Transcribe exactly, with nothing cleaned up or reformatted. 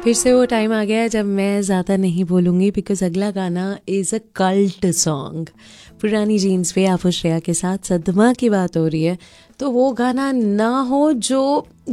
फिर से वो टाइम आ गया है जब मैं ज़्यादा नहीं बोलूँगी बिकॉज अगला गाना इज़ अ कल्ट सॉन्ग। पुरानी जीन्स पे आफो श्रेया के साथ सदमा की बात हो रही है तो वो गाना ना हो जो